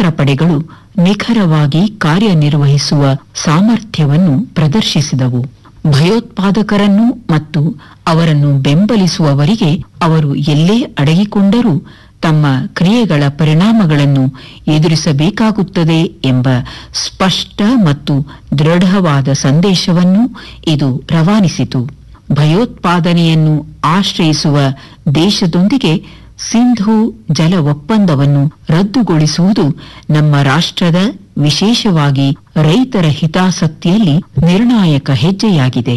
ಸಶಸ್ತ್ರ ಪಡೆಗಳು ನಿಖರವಾಗಿ ಕಾರ್ಯನಿರ್ವಹಿಸುವ ಸಾಮರ್ಥ್ಯವನ್ನು ಪ್ರದರ್ಶಿಸಿದವು. ಭಯೋತ್ಪಾದಕರನ್ನು ಮತ್ತು ಅವರನ್ನು ಬೆಂಬಲಿಸುವವರಿಗೆ ಅವರು ಎಲ್ಲೇ ಅಡಗಿಕೊಂಡರೂ ತಮ್ಮ ಕ್ರಿಯೆಗಳ ಪರಿಣಾಮಗಳನ್ನು ಎದುರಿಸಬೇಕಾಗುತ್ತದೆ ಎಂಬ ಸ್ಪಷ್ಟ ಮತ್ತು ದೃಢವಾದ ಸಂದೇಶವನ್ನು ಇದು ರವಾನಿಸಿತು. ಭಯೋತ್ಪಾದನೆಯನ್ನು ಆಶ್ರಯಿಸುವ ದೇಶದೊಂದಿಗೆ ಸಿಂಧೂ ಜಲ ಒಪ್ಪಂದವನ್ನು ರದ್ದುಗೊಳಿಸುವುದು ನಮ್ಮ ರಾಷ್ಟ್ರದ, ವಿಶೇಷವಾಗಿ ರೈತರ ಹಿತಾಸಕ್ತಿಯಲ್ಲಿ ನಿರ್ಣಾಯಕ ಹೆಜ್ಜೆಯಾಗಿದೆ.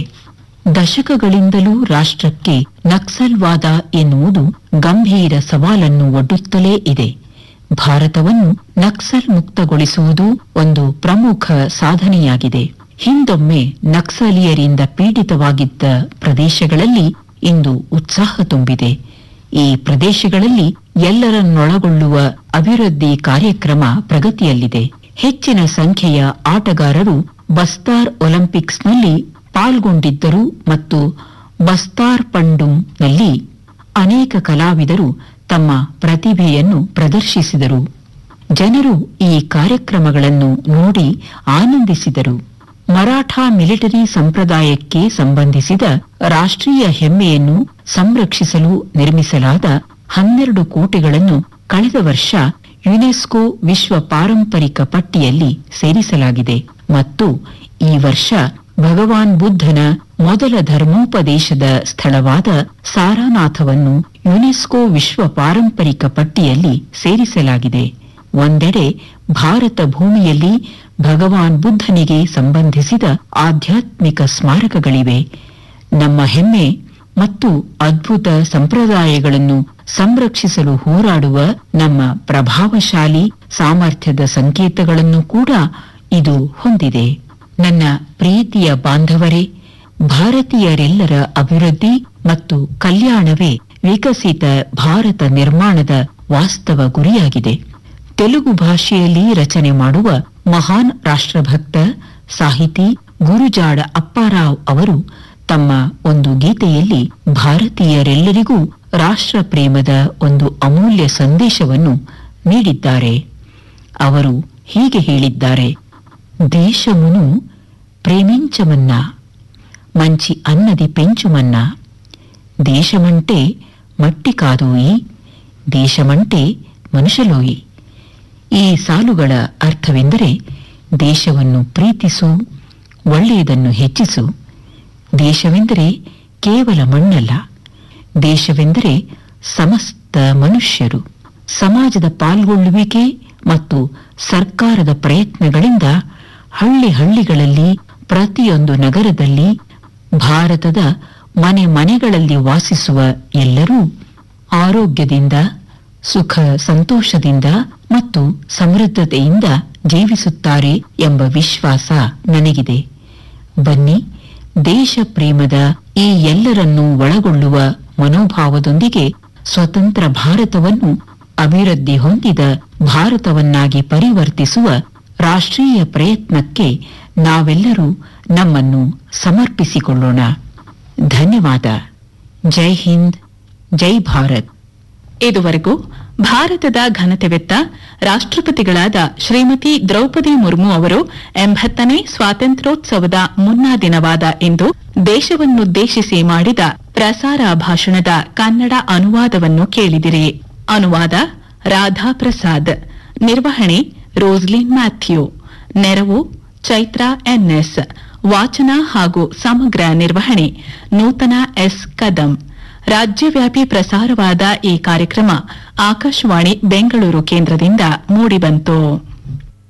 ದಶಕಗಳಿಂದಲೂ ರಾಷ್ಟ್ರಕ್ಕೆ ನಕ್ಸಲ್ವಾದ ಎನ್ನುವುದು ಗಂಭೀರ ಸವಾಲನ್ನು ಒಡ್ಡುತ್ತಲೇ ಇದೆ. ಭಾರತವನ್ನು ನಕ್ಸಲ್ ಮುಕ್ತಗೊಳಿಸುವುದು ಒಂದು ಪ್ರಮುಖ ಸಾಧನೆಯಾಗಿದೆ. ಹಿಂದೊಮ್ಮೆ ನಕ್ಸಲೀಯರಿಂದ ಪೀಡಿತವಾಗಿದ್ದ ಪ್ರದೇಶಗಳಲ್ಲಿ ಇಂದು ಉತ್ಸಾಹ ತುಂಬಿದೆ. ಈ ಪ್ರದೇಶಗಳಲ್ಲಿ ಎಲ್ಲರನ್ನೊಳಗೊಳ್ಳುವ ಅಭಿವೃದ್ಧಿ ಕಾರ್ಯಕ್ರಮ ಪ್ರಗತಿಯಲ್ಲಿದೆ. ಹೆಚ್ಚಿನ ಸಂಖ್ಯೆಯ ಆಟಗಾರರು ಬಸ್ತಾರ್ ಒಲಿಂಪಿಕ್ಸ್ನಲ್ಲಿ ಪಾಲ್ಗೊಂಡಿದ್ದರು ಮತ್ತು ಬಸ್ತಾರ್ ಪಂಡುಂನಲ್ಲಿ ಅನೇಕ ಕಲಾವಿದರು ತಮ್ಮ ಪ್ರತಿಭೆಯನ್ನು ಪ್ರದರ್ಶಿಸಿದರು. ಜನರು ಈ ಕಾರ್ಯಕ್ರಮಗಳನ್ನು ನೋಡಿ ಆನಂದಿಸಿದರು. ಮರಾಠಾ ಮಿಲಿಟರಿ ಸಂಪ್ರದಾಯಕ್ಕೆ ಸಂಬಂಧಿಸಿದ ರಾಷ್ಟ್ರೀಯ ಹೆಮ್ಮೆಯನ್ನು ಸಂರಕ್ಷಿಸಲು ನಿರ್ಮಿಸಲಾದ 12 ಕೋಟೆಗಳನ್ನು ಕಳೆದ ವರ್ಷ ಯುನೆಸ್ಕೋ ವಿಶ್ವ ಪಾರಂಪರಿಕ ಪಟ್ಟಿಯಲ್ಲಿ ಸೇರಿಸಲಾಗಿದೆ ಮತ್ತು ಈ ವರ್ಷ ಭಗವಾನ್ ಬುದ್ಧನ ಮೊದಲ ಧರ್ಮೋಪದೇಶದ ಸ್ಥಳವಾದ ಸಾರನಾಥವನ್ನು ಯುನೆಸ್ಕೋ ವಿಶ್ವ ಪಾರಂಪರಿಕ ಪಟ್ಟಿಯಲ್ಲಿ ಸೇರಿಸಲಾಗಿದೆ. ಒಂದೆಡೆ ಭಾರತ ಭೂಮಿಯಲ್ಲಿ ಭಗವಾನ್ ಬುದ್ಧನಿಗೆ ಸಂಬಂಧಿಸಿದ ಆಧ್ಯಾತ್ಮಿಕ ಸ್ಮಾರಕಗಳಿವೆ. ನಮ್ಮ ಹೆಮ್ಮೆ ಮತ್ತು ಅದ್ಭುತ ಸಂಪ್ರದಾಯಗಳನ್ನು ಸಂರಕ್ಷಿಸಲು ಹೋರಾಡುವ ನಮ್ಮ ಪ್ರಭಾವಶಾಲಿ ಸಾಮರ್ಥ್ಯದ ಸಂಕೇತಗಳನ್ನು ಕೂಡ ಇದು ಹೊಂದಿದೆ. ನನ್ನ ಪ್ರೀತಿಯ ಬಾಂಧವರೇ, ಭಾರತೀಯರೆಲ್ಲರ ಅಭಿವೃದ್ಧಿ ಮತ್ತು ಕಲ್ಯಾಣವೇ ವಿಕಸಿತ ಭಾರತ ನಿರ್ಮಾಣದ ವಾಸ್ತವ ಗುರಿಯಾಗಿದೆ. ತೆಲುಗು ಭಾಷೆಯಲ್ಲಿ ರಚನೆ ಮಾಡುವ ಮಹಾನ್ ರಾಷ್ಟ್ರಭಕ್ತ ಸಾಹಿತಿ ಗುರುಜಾಡ ಅಪ್ಪಾರಾವ್ ಅವರು ತಮ್ಮ ಒಂದು ಗೀತೆಯಲ್ಲಿ ಭಾರತೀಯರೆಲ್ಲರಿಗೂ ರಾಷ್ಟ್ರ ಪ್ರೇಮದ ಒಂದು ಅಮೂಲ್ಯ ಸಂದೇಶವನ್ನು ನೀಡಿದ್ದಾರೆ. ಅವರು ಹೀಗೆ ಹೇಳಿದ್ದಾರೆ: దేశమును ప్రేమించమన్నా మంచి అన్నది పెంచుమన్నా, దేశమంటే మట్టి కాదోయి, ದೇಶమంటే ಮನುಷ್ಯಲೋಯಿ. ಈ ಸಾಲುಗಳ ಅರ್ಥವೆಂದರೆ ದೇಶವನ್ನು ಪ್ರೀತಿಸು, ಒಳ್ಳೆಯದನ್ನು ಹೆಚ್ಚಿಸು. ದೇಶವೆಂದರೆ ಕೇವಲ ಮಣ್ಣಲ್ಲ, ದೇಶವೆಂದರೆ ಸಮಸ್ತ ಮನುಷ್ಯರು. ಸಮಾಜದ ಪಾಲ್ಗೊಳ್ಳುವಿಕೆ ಮತ್ತು ಸರ್ಕಾರದ ಪ್ರಯತ್ನಗಳಿಂದ ಹಳ್ಳಿಗಳಲ್ಲಿ, ಪ್ರತಿಯೊಂದು ನಗರದಲ್ಲಿ, ಭಾರತದ ಮನೆಗಳಲ್ಲಿ ವಾಸಿಸುವ ಎಲ್ಲರೂ ಆರೋಗ್ಯದಿಂದ, ಸುಖ ಸಂತೋಷದಿಂದ ಮತ್ತು ಸಮೃದ್ಧತೆಯಿಂದ ಜೀವಿಸುತ್ತಾರೆ ಎಂಬ ವಿಶ್ವಾಸ ನನಗಿದೆ. ಬನ್ನಿ, ದೇಶ ಪ್ರೇಮದ ಈ ಎಲ್ಲರನ್ನೂ ಒಳಗೊಳ್ಳುವ ಮನೋಭಾವದೊಂದಿಗೆ ಸ್ವತಂತ್ರ ಭಾರತವನ್ನು ಅಭಿವೃದ್ಧಿ ಹೊಂದಿದ ಭಾರತವನ್ನಾಗಿ ಪರಿವರ್ತಿಸುವ ರಾಷ್ಟ್ರೀಯ ಪ್ರಯತ್ನಕ್ಕೆ ನಾವೆಲ್ಲರೂ ನಮ್ಮನ್ನು ಸಮರ್ಪಿಸಿಕೊಳ್ಳೋಣ. ಧನ್ಯವಾದ. ಜೈ ಹಿಂದ್, ಜೈ ಭಾರತ್. ಇದುವರೆಗೂ ಭಾರತದ ಘನತೆವೆತ್ತ ರಾಷ್ಟ್ರಪತಿಗಳಾದ ಶ್ರೀಮತಿ ದ್ರೌಪದಿ ಮುರ್ಮು ಅವರು 80ನೇ ಸ್ವಾತಂತ್ರ್ಯೋತ್ಸವದ ಮುನ್ನಾ ದಿನವಾದ ಇಂದು ದೇಶವನ್ನುದ್ದೇಶಿಸಿ ಮಾಡಿದ ಪ್ರಸಾರ ಭಾಷಣದ ಕನ್ನಡ ಅನುವಾದವನ್ನು ಕೇಳಿದಿರಿ. ಅನುವಾದ ರಾಧಾ ಪ್ರಸಾದ್. ನಿರ್ವಹಣೆ ರೋಸ್ಲಿನ್ ಮ್ಯಾಥ್ಯೂ. ನೆರವು ಚೈತ್ರಾ ಎನ್ಎಸ್. ವಾಚನ ಹಾಗೂ ಸಮಗ್ರ ನಿರ್ವಹಣೆ ನೂತನ ಎಸ್ ಕದಂ. ರಾಜ್ಯವ್ಯಾಪಿ ಪ್ರಸಾರವಾದ ಈ ಕಾರ್ಯಕ್ರಮ ಆಕಾಶವಾಣಿ ಬೆಂಗಳೂರು ಕೇಂದ್ರದಿಂದ ಮೂಡಿಬಂತು.